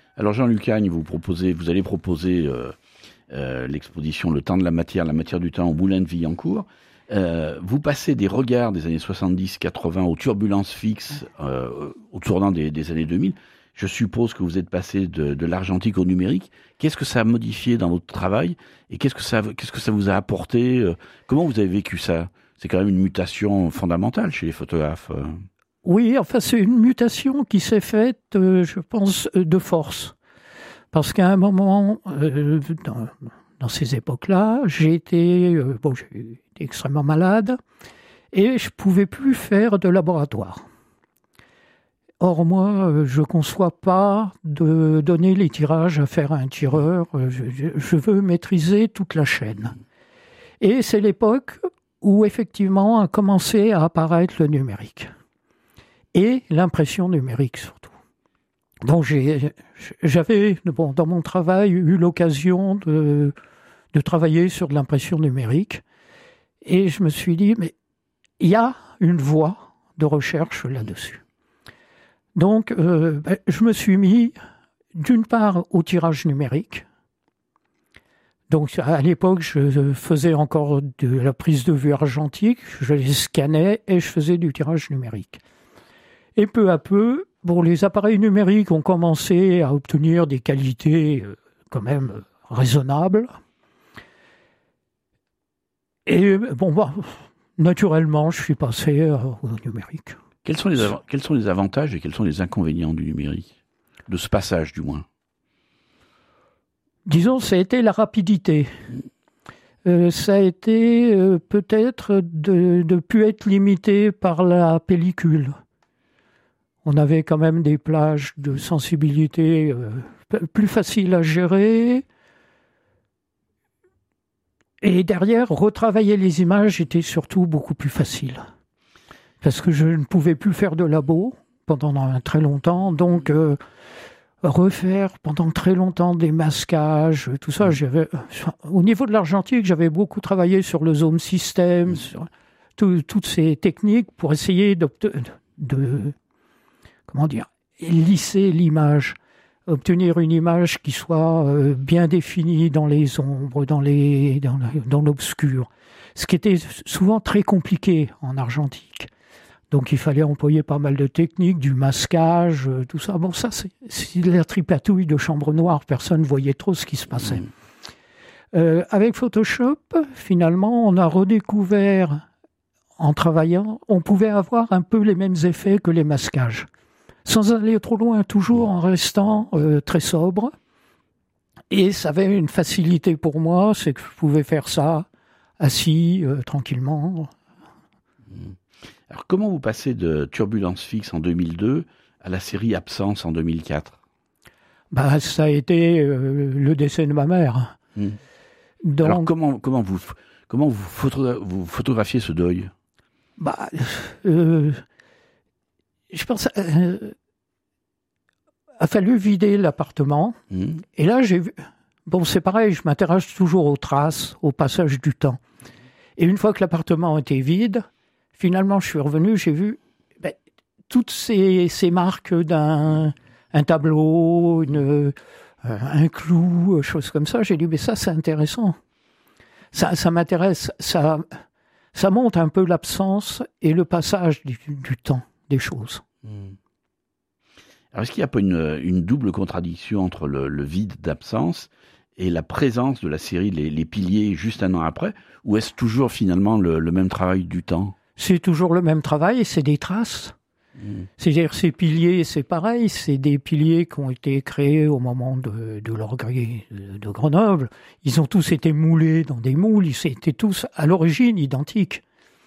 Alors Jean-Luc Hagne, vous allez proposer l'exposition Le temps de la matière du temps au Moulin de Billancourt. Vous passez des regards des années 70-80 aux turbulences fixes au tournant des années 2000. Je suppose que vous êtes passé de l'argentique au numérique. Qu'est-ce que ça a modifié dans votre travail et qu'est-ce que ça vous a apporté? Comment vous avez vécu ça? C'est quand même une mutation fondamentale chez les photographes. Oui, enfin c'est une mutation qui s'est faite, je pense, de force. Parce qu'à un moment, dans ces époques-là, j'ai été extrêmement malade et je pouvais plus faire de laboratoire. Or, moi, je conçois pas de donner les tirages à faire à un tireur. Je veux maîtriser toute la chaîne. Et c'est l'époque où, effectivement, a commencé à apparaître le numérique. Et l'impression numérique, surtout. Donc, j'avais, dans mon travail, eu l'occasion de travailler sur de l'impression numérique. Et je me suis dit, mais il y a une voie de recherche là-dessus. Donc, je me suis mis, d'une part, au tirage numérique. Donc, à l'époque, je faisais encore de la prise de vue argentique, je les scannais et je faisais du tirage numérique. Et peu à peu, les appareils numériques ont commencé à obtenir des qualités quand même raisonnables. Et naturellement, je suis passé au numérique. Quels sont les avantages et quels sont les inconvénients du numérique? De ce passage, du moins. Disons, ça a été la rapidité. Ça a été peut-être de ne plus être limité par la pellicule. On avait quand même des plages de sensibilité plus faciles à gérer. Et derrière, retravailler les images était surtout beaucoup plus facile. Parce que je ne pouvais plus faire de labo pendant très longtemps. Donc, refaire pendant très longtemps des masquages, tout ça. Au niveau de l'argentique, j'avais beaucoup travaillé sur le zoom system, sur toutes ces techniques pour essayer lisser l'image, obtenir une image qui soit bien définie dans les ombres, dans l'obscur. Ce qui était souvent très compliqué en argentique. Donc il fallait employer pas mal de techniques, du masquage, tout ça. Bon, ça, c'est de la tripatouille de chambre noire. Personne ne voyait trop ce qui se passait. Avec Photoshop, finalement, on a redécouvert, en travaillant, on pouvait avoir un peu les mêmes effets que les masquages. Sans aller trop loin, toujours en restant très sobre. Et ça avait une facilité pour moi, c'est que je pouvais faire ça assis, tranquillement. Alors, comment vous passez de Turbulence fixe en 2002 à la série Absence en 2004 ? Ça a été le décès de ma mère. Donc, alors, comment vous photographiez ce deuil ? Je pense a fallu vider l'appartement. Et là, j'ai vu... Bon, c'est pareil, je m'intéresse toujours aux traces, au passage du temps. Et une fois que l'appartement était vide... Finalement, je suis revenu, j'ai vu toutes ces marques d'un tableau, un clou, choses comme ça. J'ai dit, mais ça, c'est intéressant. Ça m'intéresse. Ça montre un peu l'absence et le passage du temps des choses. Alors, est-ce qu'il n'y a pas une double contradiction entre le vide d'absence et la présence de la série Les Piliers juste un an après, ou est-ce toujours finalement le même travail du temps ? C'est toujours le même travail, c'est des traces. C'est-à-dire ces piliers, c'est pareil, c'est des piliers qui ont été créés au moment de l'orgueil de Grenoble. Ils ont tous été moulés dans des moules, ils étaient tous à l'origine identiques.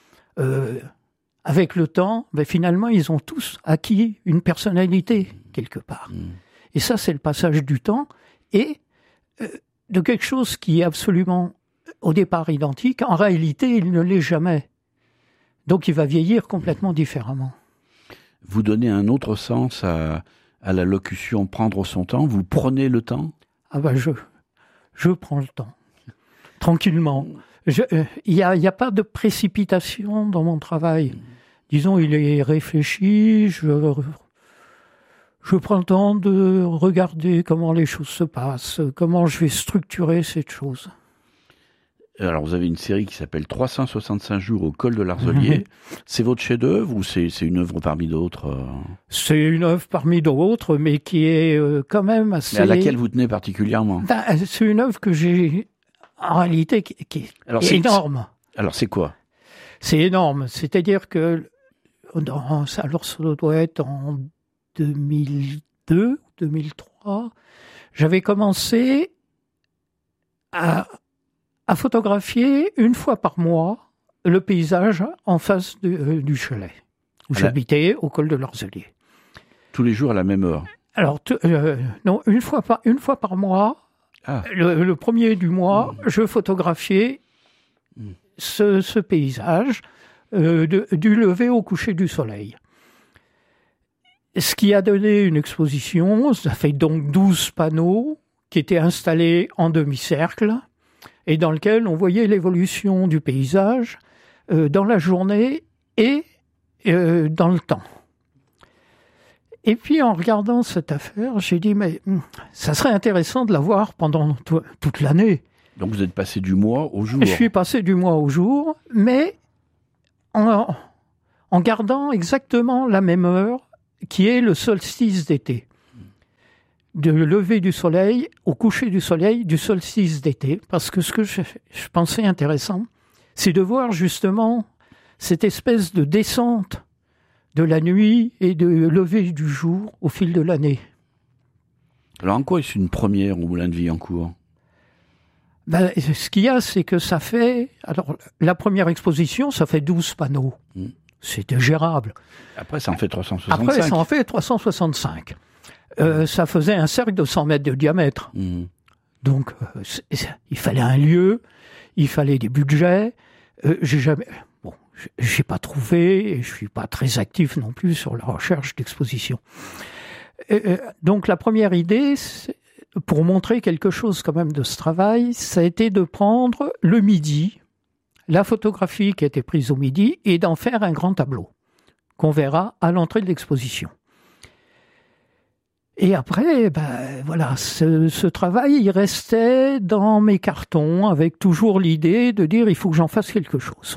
Avec le temps, finalement, ils ont tous acquis une personnalité quelque part. Et ça, c'est le passage du temps et de quelque chose qui est absolument, au départ, identique. En réalité, il ne l'est jamais. Donc, il va vieillir complètement différemment. Vous donnez un autre sens à la locution « prendre son temps ». Vous prenez le temps ? Je prends le temps. Tranquillement. Il y a pas de précipitation dans mon travail. Disons, il est réfléchi. Je prends le temps de regarder comment les choses se passent, comment je vais structurer cette chose. Alors, vous avez une série qui s'appelle 365 jours au col de l'Arzelier. C'est votre chef-d'œuvre ou c'est une œuvre parmi d'autres C'est une œuvre parmi d'autres, mais qui est quand même assez... Mais à laquelle vous tenez particulièrement? C'est une œuvre que j'ai, en réalité, qui est énorme. Alors, c'est quoi? C'est énorme. C'est-à-dire que, alors ça doit être en 2002, 2003, j'avais commencé à photographier une fois par mois le paysage en face du chalet où j'habitais au col de l'Arzelier. Tous les jours à la même heure? Alors, non, une fois par mois, le premier du mois, je photographiais ce paysage du lever au coucher du soleil. Ce qui a donné une exposition, ça fait donc 12 panneaux qui étaient installés en demi-cercle et dans lequel on voyait l'évolution du paysage dans la journée et dans le temps. Et puis en regardant cette affaire, j'ai dit mais ça serait intéressant de la voir pendant toute l'année. Donc vous êtes passé du mois au jour? Je suis passé du mois au jour, mais en gardant exactement la même heure qui est le solstice d'été. De lever du soleil au coucher du soleil du solstice d'été. Parce que ce que je pensais intéressant, c'est de voir justement cette espèce de descente de la nuit et de lever du jour au fil de l'année. Alors en quoi est-ce une première au Moulin de Billancourt? Ce qu'il y a, c'est que ça fait... Alors, la première exposition, ça fait 12 panneaux. C'était gérable. Après, ça en fait 365. Après, ça en fait 365. Ça faisait un cercle de 100 mètres de diamètre. Donc, il fallait un lieu, il fallait des budgets. J'ai pas trouvé, et je suis pas très actif non plus sur la recherche d'exposition. Donc, la première idée, pour montrer quelque chose quand même de ce travail, ça a été de prendre le midi, la photographie qui a été prise au midi, et d'en faire un grand tableau qu'on verra à l'entrée de l'exposition. Et après, voilà, ce travail, il restait dans mes cartons avec toujours l'idée de dire il faut que j'en fasse quelque chose.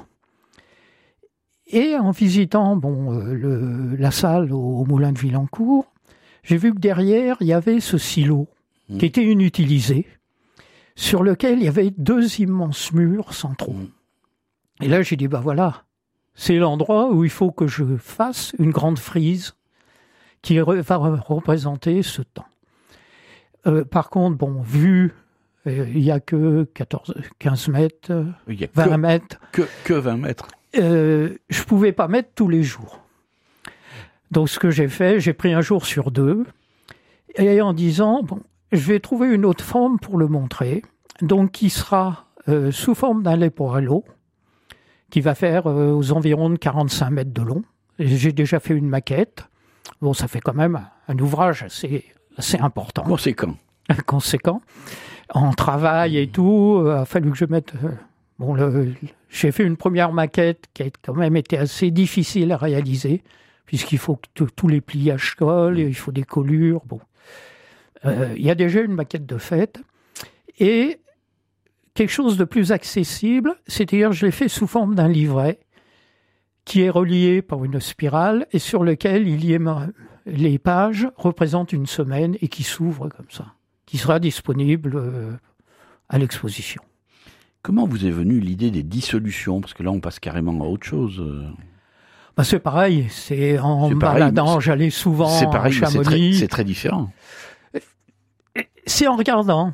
Et en visitant la salle au Moulin de Billancourt, j'ai vu que derrière, il y avait ce silo qui était inutilisé, sur lequel il y avait 2 immenses murs centraux. Et là, j'ai dit, voilà, c'est l'endroit où il faut que je fasse une grande frise qui va représenter ce temps. Par contre, vu, il n'y a que 15 mètres, 20 mètres. Que 20 mètres. Je ne pouvais pas mettre tous les jours. Donc, ce que j'ai fait, j'ai pris un jour sur 2, et en disant, je vais trouver une autre forme pour le montrer, donc qui sera sous forme d'un leporello, qui va faire aux environs de 45 mètres de long. J'ai déjà fait une maquette. Ça fait quand même un ouvrage assez important. Conséquent. En travail et tout, il a fallu que je mette... j'ai fait une première maquette qui a quand même été assez difficile à réaliser, puisqu'il faut que tous les pliages collent, il faut des collures. Il y a déjà une maquette de fait. Et quelque chose de plus accessible, c'est-à-dire je l'ai fait sous forme d'un livret qui est relié par une spirale et sur lequel les pages représentent une semaine et qui s'ouvre comme ça, qui sera disponible à l'exposition. Comment vous est venue l'idée des dissolutions? Parce que là, on passe carrément à autre chose. C'est pareil, c'est en baladant, j'allais souvent à Chamonix. C'est très différent. C'est en regardant.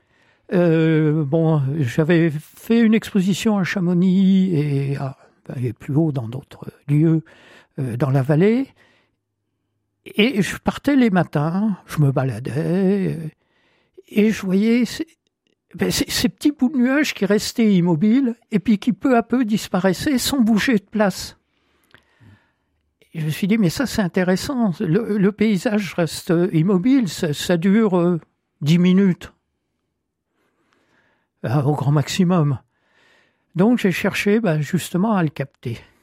J'avais fait une exposition à Chamonix et plus haut dans d'autres lieux dans la vallée. Et je partais les matins, je me baladais et je voyais ces petits bouts de nuages qui restaient immobiles et puis qui peu à peu disparaissaient sans bouger de place. Et je me suis dit, mais ça c'est intéressant, le paysage reste immobile, ça dure 10 minutes au grand maximum. Donc j'ai cherché justement à le capter.